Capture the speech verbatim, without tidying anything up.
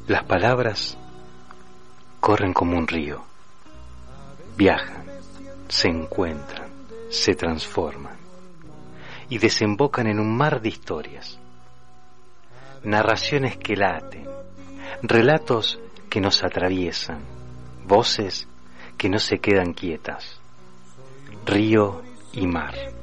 Las palabras corren como un río, viajan, se encuentran, se transforman y desembocan en un mar de historias, narraciones que laten, relatos que nos atraviesan, voces que no se quedan quietas, río y mar.